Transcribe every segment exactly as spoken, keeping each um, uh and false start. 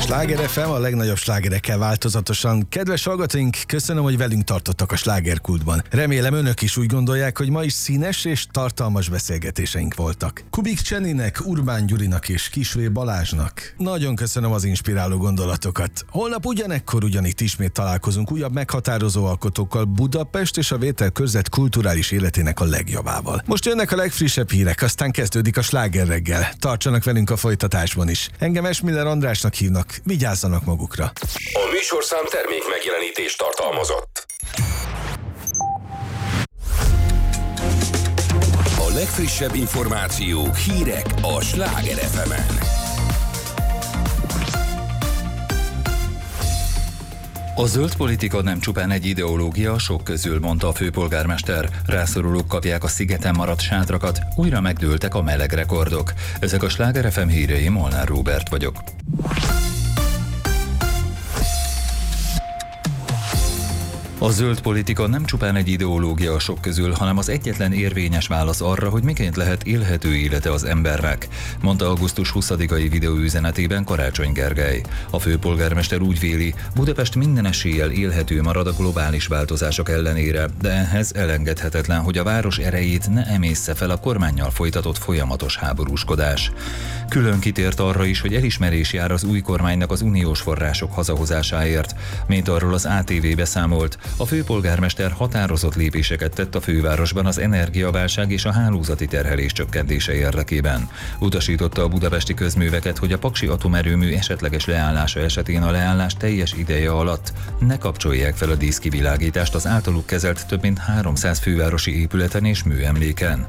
Sláger ef em, a legnagyobb slágerekkel változatosan. Kedves hallgatóink, köszönöm, hogy velünk tartottak a slágerkultban. Remélem önök is úgy gondolják, hogy ma is színes és tartalmas beszélgetéseink voltak. Kubik Cseninek, Urbán Gyurinak és Kisvé Balázsnak nagyon köszönöm az inspiráló gondolatokat. Holnap ugyanekkor ugyanitt ismét találkozunk újabb meghatározó alkotókkal, Budapest és a Vételkörzet kulturális életének a legjobbával. Most jönnek a legfrissebb hírek, aztán kezdődik a Sláger reggel. Tartsanak velünk a folytatásban is. Engem Esmiller Andrásnak hívnak, vigyázzanak magukra. A műsorszám termék megjelenítést tartalmazott. A legfrissebb információk, hírek a Sláger ef emen. A zöld politika nem csupán egy ideológia, sok közül, mondta a főpolgármester. Rászorulók kapják a szigeten maradt sátrakat, újra megdőltek a meleg rekordok. Ezek a Sláger ef em hírei, Molnár Róbert vagyok. A zöld politika nem csupán egy ideológia a sok közül, hanem az egyetlen érvényes válasz arra, hogy miként lehet élhető élete az embernek, mondta augusztus huszadikai videóüzenetében Karácsony Gergely. A főpolgármester úgy véli, Budapest minden eséllyel élhető marad a globális változások ellenére, de ehhez elengedhetetlen, hogy a város erejét ne emészze fel a kormánnyal folytatott folyamatos háborúskodás. Külön kitért arra is, hogy elismerés jár az új kormánynak az uniós források hazahozásáért, mint arról az á té vé beszámolt. A főpolgármester határozott lépéseket tett a fővárosban az energiaválság és a hálózati terhelés csökkentése érdekében. Utasította a budapesti közműveket, hogy a Paksi atomerőmű esetleges leállása esetén a leállás teljes ideje alatt ne kapcsolják fel a díszkivilágítást az általuk kezelt több mint háromszáz fővárosi épületen és műemléken.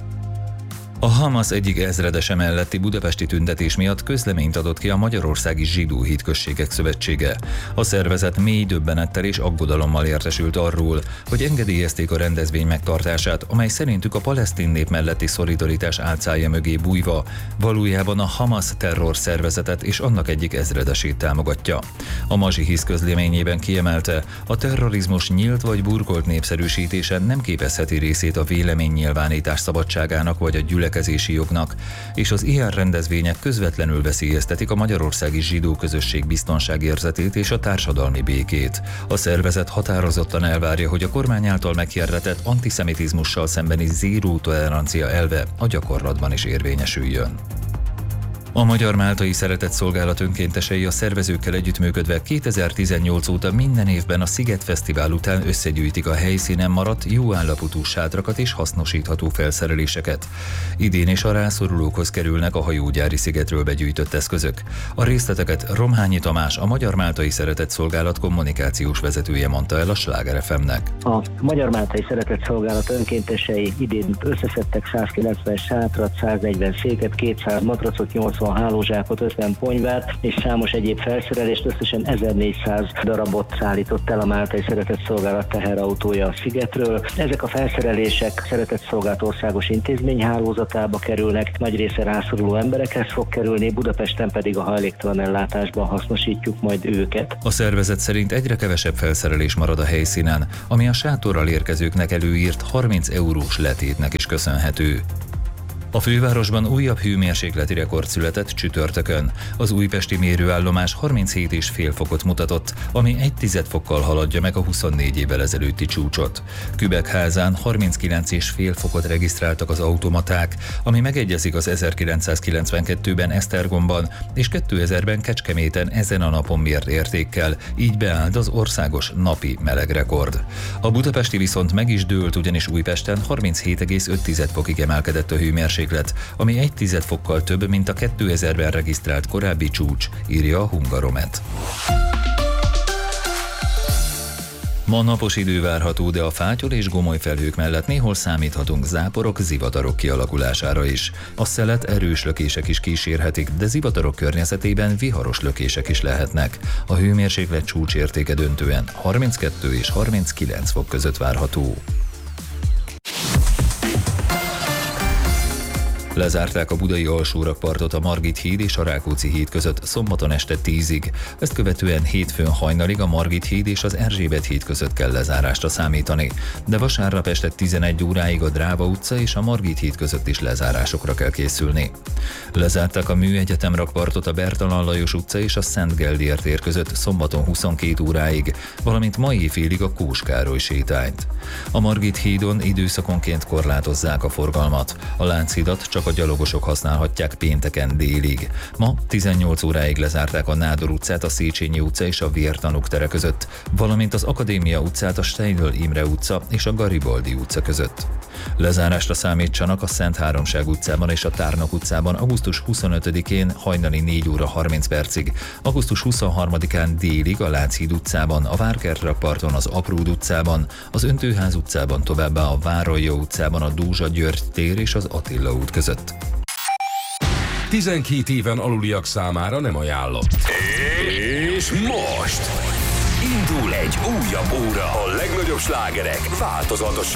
A Hamas egyik ezredese melletti budapesti tüntetés miatt közleményt adott ki a Magyarországi Zsidó Hitközségek Szövetsége. A szervezet mély döbbenettel és aggodalommal értesült arról, hogy engedélyezték a rendezvény megtartását, amely szerintük a palesztin nép melletti szolidaritás álcája mögé bújva valójában a Hamas terror szervezetet és annak egyik ezredesét támogatja. A Mazsihisz közleményében kiemelte, a terrorizmus nyílt vagy burkolt népszerűsítése nem képezheti részét a véleménynyilvánítás szabadságának vagy a gyülekezési jognak, és az ilyen rendezvények közvetlenül veszélyeztetik a magyarországi zsidó közösség biztonságérzetét és a társadalmi békét. A szervezet határozottan elvárja, hogy a kormány által meghirdetett antiszemitizmussal szembeni zéró tolerancia elve a gyakorlatban is érvényesüljön. A Magyar Máltai Szeretetszolgálat önkéntesei a szervezőkkel együttműködve kétezer-tizennyolc óta minden évben a Sziget Fesztivál után összegyűjtik a helyszínen maradt jó állapotú sátrakat és hasznosítható felszereléseket. Idén is a rászorulókhoz kerülnek a hajógyári szigetről begyűjtött eszközök. A részleteket Romhányi Tamás, a Magyar Máltai Szeretetszolgálat kommunikációs vezetője mondta el a Sláger ef emnek. A Magyar Máltai Szeretetszolgálat önkéntesei idén összeszedtek százkilencven sátrat, száznegyven széket, kétszáz matracot, nyolcvan hálózsákot, ötven ponyvát és számos egyéb felszerelést, összesen ezernégyszáz darabot szállított el a Máltai Szeretetszolgálat teherautója a szigetről. Ezek a felszerelések Szeretetszolgálat országos intézményhálózatába kerülnek, nagy része rászoruló emberekhez fog kerülni, Budapesten pedig a hajléktalan ellátásban hasznosítjuk majd őket. A szervezet szerint egyre kevesebb felszerelés marad a helyszínen, ami a sátorral érkezőknek előírt harminc eurós letétnek is köszönhető. A fővárosban újabb hőmérsékleti rekord született csütörtökön. Az újpesti mérőállomás harminchét egész öt fokot mutatott, ami egy tized fokkal haladja meg a huszonnégy évvel ezelőtti csúcsot. Kübekházán harminckilenc egész öt fokot regisztráltak az automaták, ami megegyezik az ezerkilencszázkilencvenkettőben Esztergomban és kétezerben Kecskeméten ezen a napon mért értékkel, így beállt az országos napi melegrekord. A budapesti viszont meg is dőlt, ugyanis Újpesten harminchét egész öt fokig emelkedett a hőmérséklet, ami egy tized fokkal több, mint a kétezerben regisztrált korábbi csúcs, írja a Hungaromet. Ma napos idő várható, de a fátyol és gomoly felhők mellett néhol számíthatunk záporok, zivatarok kialakulására is. A szelet erős lökések is kísérhetik, de zivatarok környezetében viharos lökések is lehetnek. A hőmérséklet csúcsértéke döntően harminckettő és harminckilenc fok között várható. Lezárták a budai alsórakpartot a Margit híd és a Rákóczi híd között szombaton este tízig. Ezt követően hétfőn hajnalig a Margit híd és az Erzsébet híd között kell lezárásra számítani. De vasárnap este tizenegy óráig a Dráva utca és a Margit híd között is lezárásokra kell készülni. Lezárták a Műegyetem rakpartot a Bertalan Lajos utca és a Szent Geldier tér között szombaton huszonkét óráig, valamint mai éjfélig a Kós Károly sétányt. A Margit hídon időszakonként korlátozzák a forgalmat. A Lánchidat csak a gyalogosok használhatják pénteken délig. Ma tizennyolc óráig lezárták a Nádor utcát, a Széchenyi utca és a Vértanúk tere között, valamint az Akadémia utcát, a Steinl Imre utca és a Garibaldi utca között. Lezárásra számítsanak a Szent Háromság utcában és a Tárnok utcában augusztus huszonötödikén hajnali négy óra harminc percig, augusztus huszonharmadikán délig a Lánchíd utcában, a Várkert rakparton az Apród utcában, az Öntőház utcában, továbbá a Váralja utcában, a Dózsa György tér és az Attila út között. tizenkét éven aluliak számára nem ajánlott. És most indul egy újabb óra. A legnagyobb slágerek változatosan.